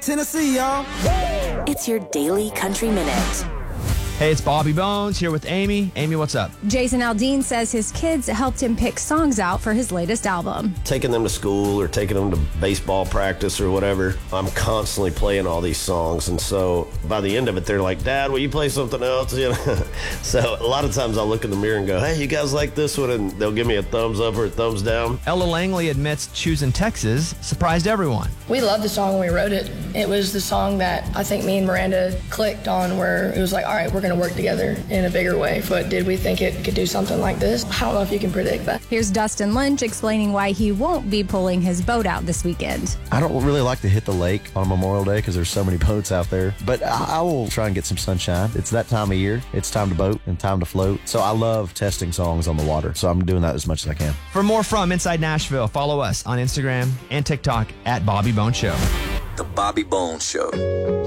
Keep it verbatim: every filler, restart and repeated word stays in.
Tennessee, y'all. It's your Daily Country Minute. Hey, it's Bobby Bones here with Amy. Amy, what's up? Jason Aldean says his kids helped him pick songs out for his latest album. Taking them to school or taking them to baseball practice or whatever, I'm constantly playing all these songs. And so by the end of it, they're like, Dad, will you play something else? You know? So a lot of times I'll look in the mirror and go, hey, you guys like this one? And they'll give me a thumbs up or a thumbs down. Ella Langley admits choosing Texas surprised everyone. We loved the song when we wrote it. It was the song that I think me and Miranda clicked on, where it was like, all right, we're going to work together in a bigger way. But did we think it could do something like this? I don't know if you can predict that. Here's Dustin Lynch explaining why he won't be pulling his boat out this weekend. I don't really like to hit the lake on Memorial Day because there's so many boats out there, but I, I will try and get some sunshine. It's that time of year. It's time to boat and time to float. So I love testing songs on the water. So I'm doing that as much as I can. For more from Inside Nashville, follow us on Instagram and TikTok at Bobby Bones Show. The Bobby Bones Show.